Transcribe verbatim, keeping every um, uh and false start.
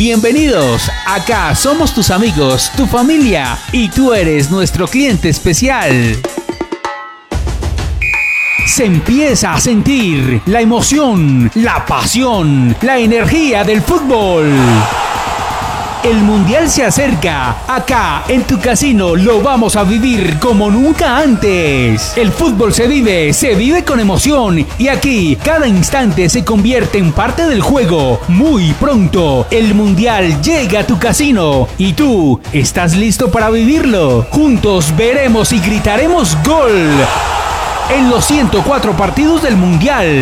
Bienvenidos, acá somos tus amigos, tu familia y tú eres nuestro cliente especial. Se empieza a sentir la emoción, la pasión, la energía del fútbol. El Mundial se acerca. Acá, en tu casino, lo vamos a vivir como nunca antes. El fútbol se vive, se vive con emoción. Y aquí, cada instante se convierte en parte del juego. Muy pronto, el Mundial llega a tu casino. Y tú, ¿estás listo para vivirlo? Juntos veremos y gritaremos ¡gol! En los ciento cuatro partidos del Mundial.